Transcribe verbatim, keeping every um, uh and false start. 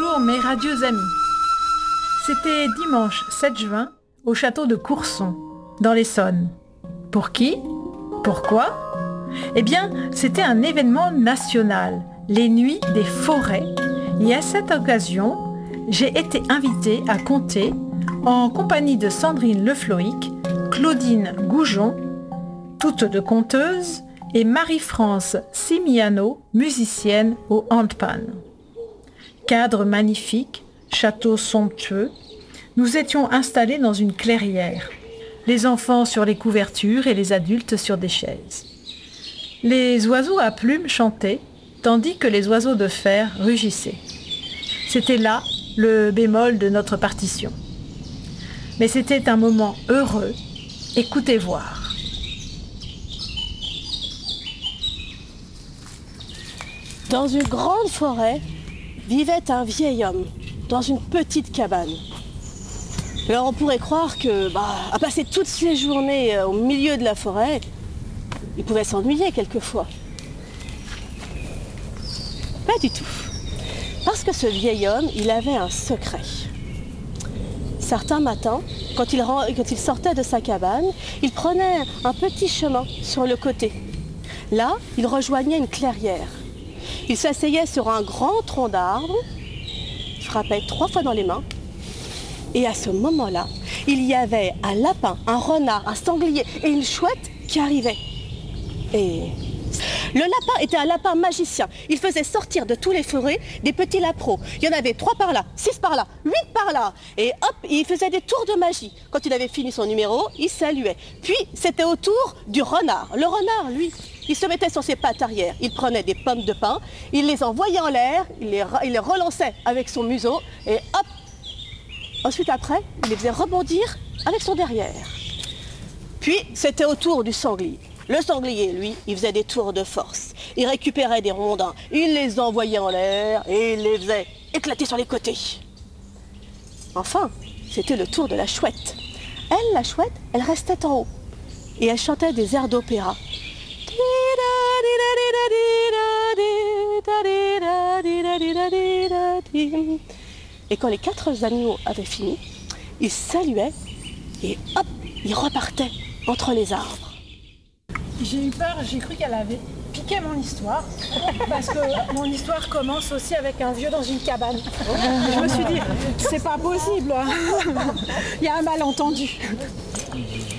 Bonjour mes radieux amis. C'était dimanche sept juin au château de Courson, dans l'Essonne. Pour qui? Pourquoi? Eh bien, c'était un événement national, les Nuits des forêts. Et à cette occasion, j'ai été invitée à conter, en compagnie de Sandrine Lefloïc, Claudine Goujon, toutes deux conteuses, et Marie-France Simiano, musicienne au handpan. Cadre magnifique, château somptueux, nous étions installés dans une clairière, les enfants sur les couvertures et les adultes sur des chaises. Les oiseaux à plumes chantaient, tandis que les oiseaux de fer rugissaient. C'était là le bémol de notre partition. Mais c'était un moment heureux, écoutez voir. Dans une grande forêt vivait un vieil homme dans une petite cabane. Alors on pourrait croire que, bah, à passer toutes ses journées au milieu de la forêt, il pouvait s'ennuyer quelquefois. Pas du tout. Parce que ce vieil homme, il avait un secret. Certains matins, quand il, quand il sortait de sa cabane, il prenait un petit chemin sur le côté. Là, il rejoignait une clairière. Il s'asseyait sur un grand tronc d'arbre, frappait trois fois dans les mains, et à ce moment-là, il y avait un lapin, un renard, un sanglier et une chouette qui arrivaient. Et le lapin était un lapin magicien. Il faisait sortir de tous les forêts des petits lapereaux. Il y en avait trois par là, six par là, huit par là. Et hop, il faisait des tours de magie. Quand il avait fini son numéro, il saluait. Puis, c'était au tour du renard. Le renard, lui, il se mettait sur ses pattes arrière. Il prenait des pommes de pin, il les envoyait en l'air, il les, il les relançait avec son museau. Et hop, ensuite après, il les faisait rebondir avec son derrière. Puis, c'était au tour du sanglier. Le sanglier, lui, il faisait des tours de force. Il récupérait des rondins, il les envoyait en l'air et il les faisait éclater sur les côtés. Enfin, c'était le tour de la chouette. Elle, la chouette, elle restait en haut et elle chantait des airs d'opéra. Et quand les quatre animaux avaient fini, ils saluaient et hop, ils repartaient entre les arbres. J'ai eu peur, j'ai cru qu'elle avait piqué mon histoire, parce que mon histoire commence aussi avec un vieux dans une cabane. Je me suis dit, c'est pas possible, il y a un malentendu.